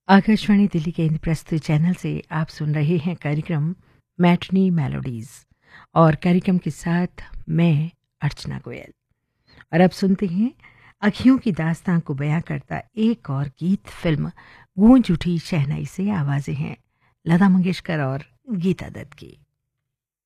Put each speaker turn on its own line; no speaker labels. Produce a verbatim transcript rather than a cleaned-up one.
आकाशवाणी दिल्ली के इंद्रप्रस्थ चैनल से आप सुन रहे हैं कार्यक्रम मैटनी मेलोडीज और कार्यक्रम के साथ मैं अर्चना गोयल। और अब सुनते हैं अखियों की दास्तां को बयां करता एक और गीत फिल्म गूंज उठी शहनाई से। आवाज़ें हैं लता मंगेशकर और गीता दत्त की।